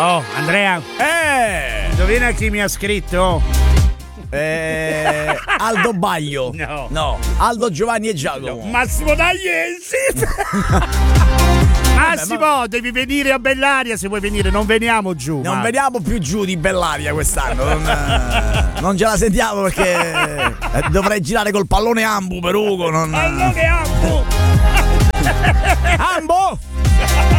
Oh, Andrea, indovina chi mi ha scritto? Aldo Baglio. No. Aldo, Giovanni e Giacomo. Massimo Dagliesi. Massimo, devi venire a Bellaria se vuoi venire, non veniamo giù. Non veniamo più giù di Bellaria quest'anno. Non ce la sentiamo perché dovrei girare col pallone ambu per Ugo. Pallone ambu. Ambo!